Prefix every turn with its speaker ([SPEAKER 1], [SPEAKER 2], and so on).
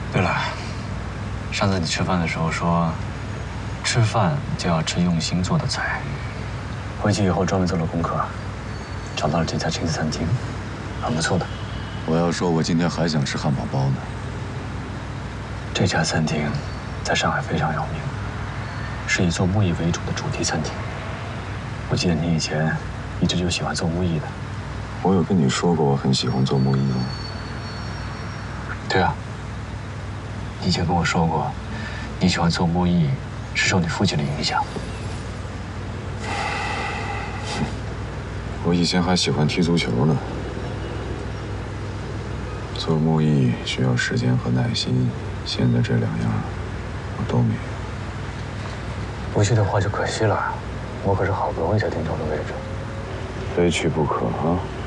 [SPEAKER 1] 对了，上次你吃饭的时候说，吃饭就要吃用心做的菜。回去以后专门做了功课，找到了这家亲子餐厅，很不错的。
[SPEAKER 2] 我要说，我今天还想吃汉堡包呢。
[SPEAKER 1] 这家餐厅在上海非常有名，是以做木艺为主的主题餐厅。我记得你以前一直就喜欢做木艺的。
[SPEAKER 2] 我有跟你说过我很喜欢做木艺吗？
[SPEAKER 1] 对啊，你以前跟我说过，你喜欢做木艺是受你父亲的影响。
[SPEAKER 2] 我以前还喜欢踢足球呢。做木艺需要时间和耐心，现在这2样我都没有。
[SPEAKER 1] 不去的话就可惜了，我可是好不容易才定中的位置。
[SPEAKER 2] 非去不可啊！